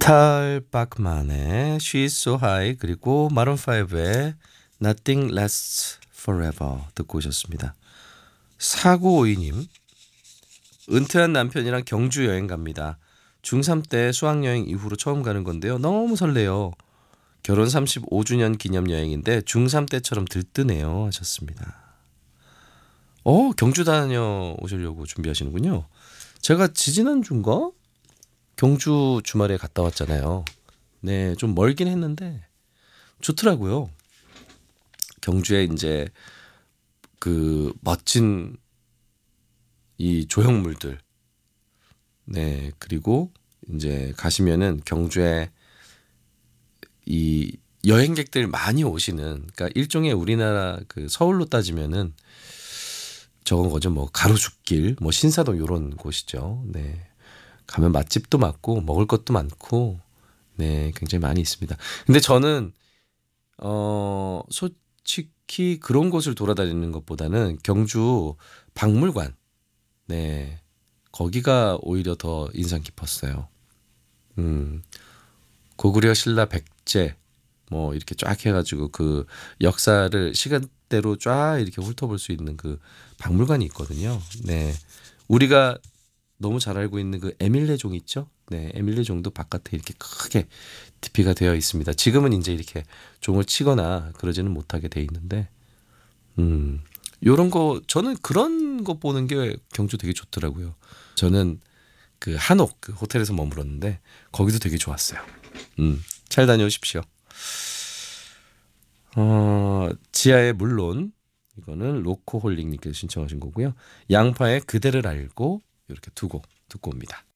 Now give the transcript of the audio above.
탈 박만의 She's So High 그리고 마룬5의 Nothing Lasts Forever 듣고 오셨습니다. 4952님 은퇴한 남편이랑 경주 여행 갑니다. 중3 때 수학여행 이후로 처음 가는 건데요. 너무 설레요. 결혼 35주년 기념여행인데 중3 때처럼 들뜨네요 하셨습니다. 경주 다녀오시려고 준비하시는군요. 제가 지지난주인가? 경주 주말에 갔다 왔잖아요. 네, 좀 멀긴 했는데 좋더라고요. 경주에 이제 그 멋진 이 조형물들, 네, 그리고 이제 가시면은 경주에 이 여행객들 많이 오시는, 그러니까 일종의 우리나라 그 서울로 따지면은 저건 거죠. 뭐 가로수길, 뭐 신사동 이런 곳이죠. 네. 가면 맛집도 많고 먹을 것도 많고 네 굉장히 많이 있습니다. 근데 저는 솔직히 그런 곳을 돌아다니는 것보다는 경주 박물관 네 거기가 오히려 더 인상 깊었어요. 고구려 신라 백제 뭐 이렇게 쫙 해가지고 그 역사를 시간대로 쫙 이렇게 훑어볼 수 있는 그 박물관이 있거든요. 네 우리가 너무 잘 알고 있는 그 에밀레종 있죠? 네, 에밀레종도 바깥에 이렇게 크게 디피가 되어 있습니다. 지금은 이제 이렇게 종을 치거나 그러지는 못하게 돼 있는데, 요런 거 저는 그런 거 보는 게 경주 되게 좋더라고요. 저는 그 한옥 그 호텔에서 머물었는데 거기도 되게 좋았어요. 잘 다녀오십시오. 지하의 물론 이거는 로코홀릭님께서 신청하신 거고요. 양파의 그대를 알고 이렇게 두 곡 듣고 옵니다.